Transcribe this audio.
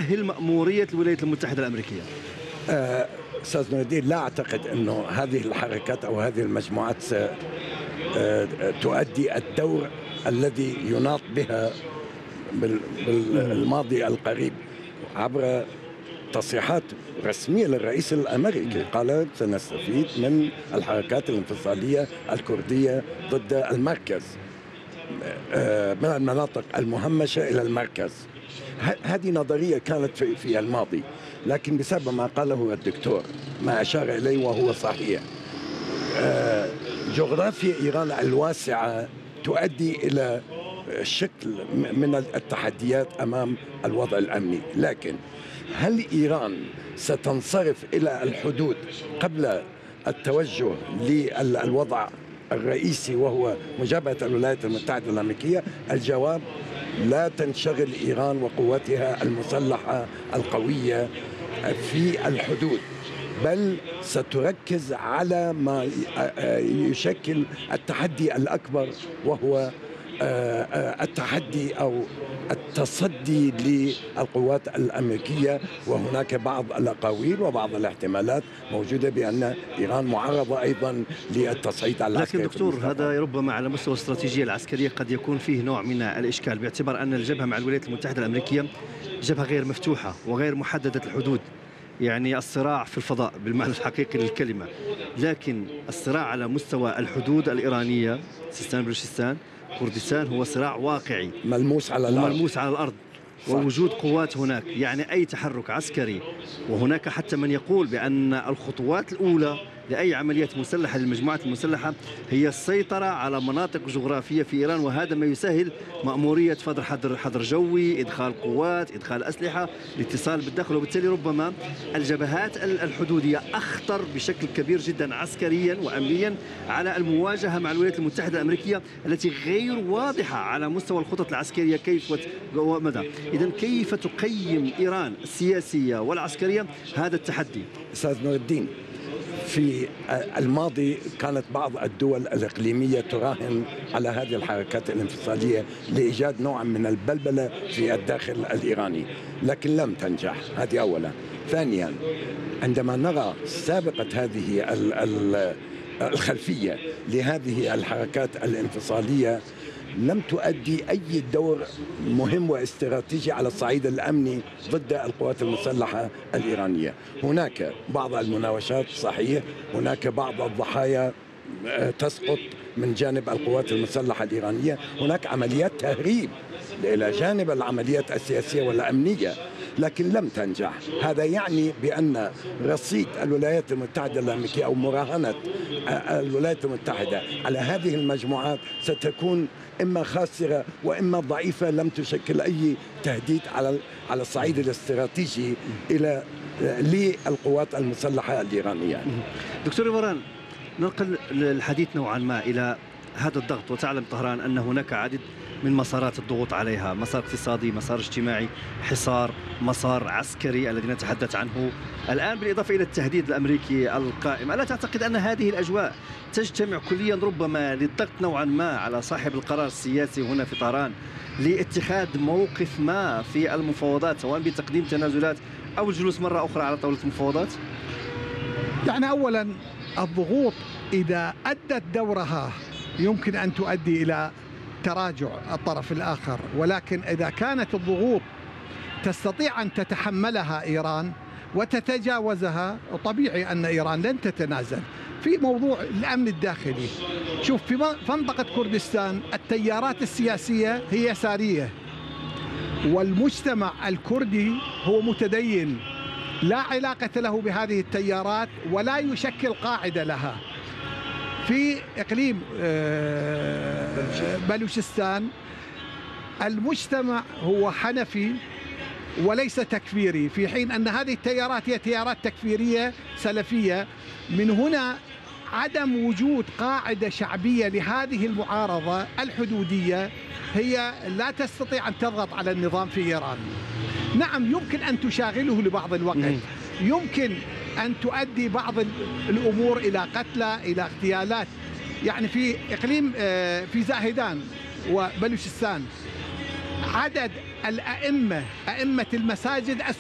يسهل مأمورية الولايات المتحدة الأمريكية؟ أستاذ نور الدين، لا أعتقد أنه هذه الحركات أو هذه المجموعات ستؤدي الدور الذي يناط بها بالماضي القريب. عبر تصريحات رسمية للرئيس الأمريكي قال سنستفيد من الحركات الانفصالية الكردية ضد المركز، من المناطق المهمشة إلى المركز. هذه نظرية كانت في الماضي، لكن بسبب ما قاله الدكتور ما أشار إليه وهو صحيح، جغرافيا إيران الواسعة تؤدي إلى شكل من التحديات أمام الوضع الأمني. لكن هل إيران ستنصرف إلى الحدود قبل التوجه للوضع الرئيسي وهو مجابهة الولايات المتحدة الأمريكية؟ الجواب: لا تنشغل إيران وقواتها المسلحة القوية في الحدود، بل ستركز على ما يشكل التحدي الأكبر، وهو التحدي أو التصدي للقوات الأمريكية. وهناك بعض الأقاويل وبعض الاحتمالات موجودة بأن إيران معرضة أيضا للتصعيد العسكري. لكن دكتور، هذا ربما على مستوى الاستراتيجية العسكرية قد يكون فيه نوع من الإشكال، باعتبار أن الجبهة مع الولايات المتحدة الأمريكية جبهة غير مفتوحة وغير محددة الحدود، يعني الصراع في الفضاء بالمعنى الحقيقي للكلمة. لكن الصراع على مستوى الحدود الإيرانية، سيستان بلوشستان كردستان، هو صراع واقعي ملموس على الأرض. ووجود قوات هناك، يعني أي تحرك عسكري. وهناك حتى من يقول بأن الخطوات الأولى لأي عمليات مسلحة للمجموعات المسلحة هي السيطرة على مناطق جغرافية في إيران، وهذا ما يسهل مأمورية فضل حظر جوي، إدخال قوات، إدخال أسلحة، الاتصال بالداخل. وبالتالي ربما الجبهات الحدودية أخطر بشكل كبير جدا عسكريا وأمنيا على المواجهة مع الولايات المتحدة الأمريكية التي غير واضحة على مستوى الخطط العسكرية كيف ومدى. إذن كيف تقيم إيران السياسية والعسكرية هذا التحدي؟ أستاذ نور الدين، في الماضي كانت بعض الدول الإقليمية تراهن على هذه الحركات الانفصالية لإيجاد نوع من البلبلة في الداخل الإيراني، لكن لم تنجح. هذه أولا. ثانيا، عندما نرى سابقة هذه الخلفية لهذه الحركات الانفصالية، لم تؤدي أي دور مهم واستراتيجي على الصعيد الأمني ضد القوات المسلحة الإيرانية. هناك بعض المناوشات صحيح، هناك بعض الضحايا تسقط من جانب القوات المسلحة الإيرانية، هناك عمليات تهريب إلى جانب العمليات السياسية والأمنية، لكن لم تنجح. هذا يعني بأن رصيد الولايات المتحدة الأمريكية أو مراهنة الولايات المتحدة على هذه المجموعات ستكون إما خاسرة وإما ضعيفة، لم تشكل أي تهديد على الصعيد الاستراتيجي للقوات المسلحة الإيرانية. دكتور إبران، ننقل الحديث نوعا ما إلى هذا الضغط، وتعلم طهران أن هناك عدد من مسارات الضغوط عليها، مسار اقتصادي، مسار اجتماعي، حصار، مسار عسكري الذي نتحدث عنه الآن، بالإضافة إلى التهديد الأمريكي القائم. ألا تعتقد أن هذه الأجواء تجتمع كليا ربما للضغط نوعا ما على صاحب القرار السياسي هنا في طهران لاتخاذ موقف ما في المفاوضات، سواء بتقديم تنازلات أو الجلوس مرة أخرى على طاولة المفاوضات؟ يعني أولا، الضغوط إذا أدت دورها يمكن أن تؤدي إلى تراجع الطرف الآخر، ولكن إذا كانت الضغوط تستطيع أن تتحملها إيران وتتجاوزها، طبيعي أن إيران لن تتنازل. في موضوع الأمن الداخلي، شوف، في منطقة كردستان التيارات السياسية هي يسارية، والمجتمع الكردي هو متدين، لا علاقة له بهذه التيارات ولا يشكل قاعدة لها. في إقليم بلوشستان المجتمع هو حنفي وليس تكفيري، في حين أن هذه التيارات هي تيارات تكفيرية سلفية. من هنا عدم وجود قاعدة شعبية لهذه المعارضة الحدودية هي لا تستطيع أن تضغط على النظام في إيران. نعم، يمكن أن تشاغله لبعض الوقت، يمكن أن تؤدي بعض الأمور إلى قتلى، إلى اغتيالات. يعني في إقليم في زاهدان وبلوشستان عدد أئمة المساجد